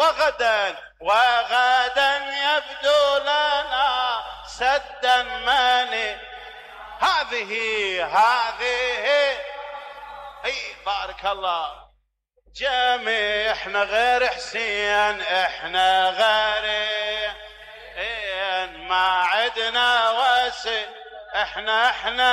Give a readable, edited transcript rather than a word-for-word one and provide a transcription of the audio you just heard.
وغدا يبدو لنا سدا ماني. هذه اي بارك الله جميع. احنا غير حسين، احنا غير ما عدنا وسي، احنا